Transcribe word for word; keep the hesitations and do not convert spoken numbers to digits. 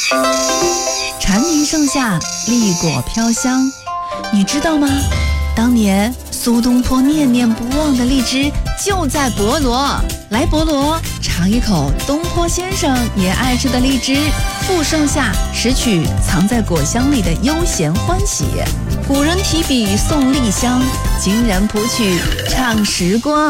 蝉鸣盛夏，栗果飘香，你知道吗？当年苏东坡念念不忘的荔枝就在博罗。来博罗尝一口东坡先生也爱吃的荔枝，赴盛夏，拾取藏在果香里的悠闲欢喜。古人提笔送荔香，今人谱曲唱时光。